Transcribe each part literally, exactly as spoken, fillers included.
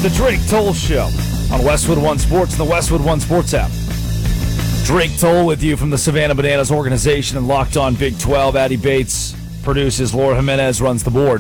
The Drake Toll Show on Westwood One Sports and the Westwood One Sports app. Drake Toll with you from the Savannah Bananas organization and Locked On Big twelve. Addy Bates produces. Laura Jimenez runs the board.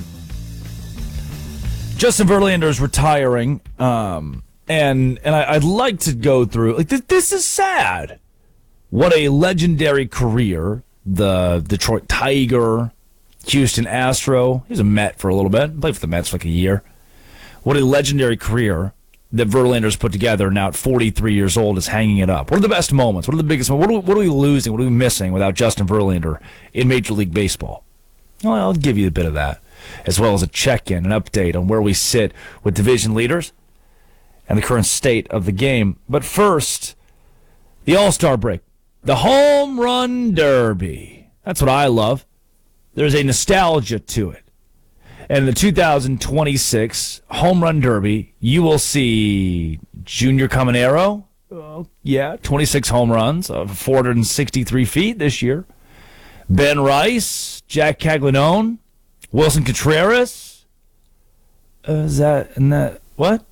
Justin Verlander is retiring, um, and and I, I'd like to go through. Like th- this is sad. What a legendary career. The Detroit Tiger, Houston Astro. He was a Met for a little bit. Played for the Mets for like a year. What a legendary career that Verlander's put together now at forty-three years old is hanging it up. What are the best moments? What are the biggest moments? What are we, what are we losing? What are we missing without Justin Verlander in Major League Baseball? Well, I'll give you a bit of that, as well as a check-in, an update on where we sit with division leaders and the current state of the game. But first, the All-Star break. The Home Run Derby. That's what I love. There's a nostalgia to it. And the two thousand twenty-six Home Run Derby, you will see Junior Caminero. Oh, yeah, twenty-six home runs, uh, four hundred sixty-three feet this year. Ben Rice, Jack Caglianone, Wilson Contreras. Uh, is that, and that, what?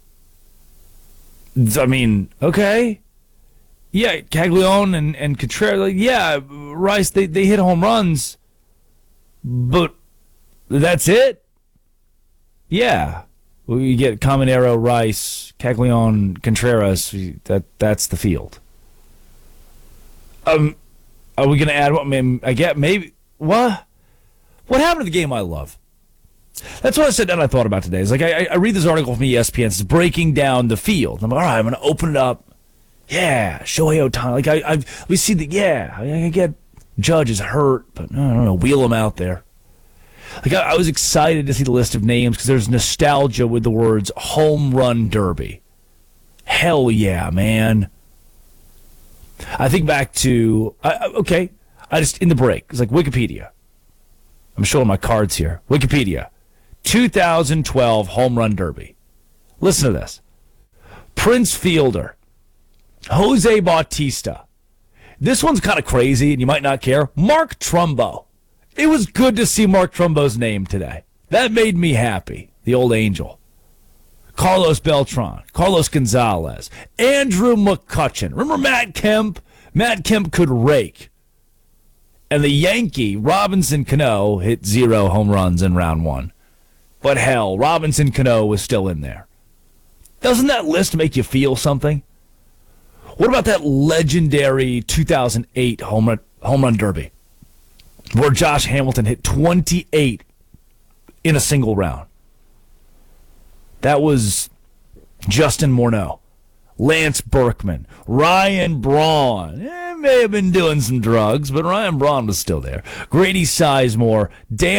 I mean, okay. Yeah, Caglianone and, and Contreras, like, yeah, Rice, they, they hit home runs, but that's it? Yeah. Well, you get Caminero, Rice, Caglianone, Contreras, that that's the field. Um, are we going to add, I mean, I get, maybe, what? What happened to the game I love? That's what I said and I thought about today. It's like, I, I read this article from E S P N, it's breaking down the field. I'm like, all right, I'm going to open it up. Yeah, Shohei Ohtani. Like, I, I, we see the, yeah, I, I get Judge is hurt, but I don't know, wheel him out there. Like, I, I was excited to see the list of names because there's nostalgia with the words Home Run Derby. Hell yeah, man. I think back to, I, okay, I just, in the break, it's like Wikipedia. I'm showing my cards here. Wikipedia. two thousand twelve Home Run Derby. Listen to this. Prince Fielder. Jose Bautista. This one's kind of crazy, and you might not care. Mark Trumbo. It was good to see Mark Trumbo's name today. That made me happy. The old angel. Carlos Beltran. Carlos Gonzalez. Andrew McCutchen. Remember Matt Kemp? Matt Kemp could rake. And the Yankee, Robinson Cano, hit zero home runs in round one. But hell, Robinson Cano was still in there. Doesn't that list make you feel something? What about that legendary two thousand eight home run, home run derby where Josh Hamilton hit twenty-eight in a single round? That was Justin Morneau, Lance Berkman, Ryan Braun. Eh, may have been doing some drugs, but Ryan Braun was still there. Grady Sizemore, Dan